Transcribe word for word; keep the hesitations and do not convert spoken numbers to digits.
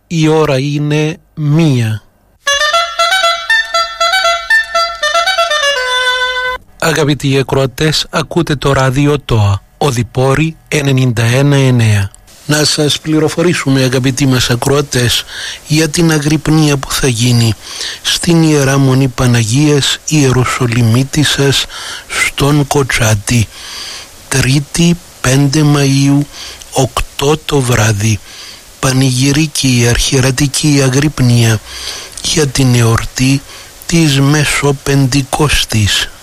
η ώρα είναι μία. Αγαπητοί ακροατές, ακούτε το ράδιο ΤΟΑ, Οδυπόρη ενενήντα ένα εννέα. Να σας πληροφορήσουμε, αγαπητοί μας ακροατές, για την αγρυπνία που θα γίνει στην Ιερά Μονή Παναγίας Ιεροσολυμίτισσας στον Κοτσάτη, Τρίτη πέντε Μαΐου, οκτώ το βράδυ. Πανηγυρική αρχιερατική αγρυπνία για την εορτή της Μεσοπεντηκοστής.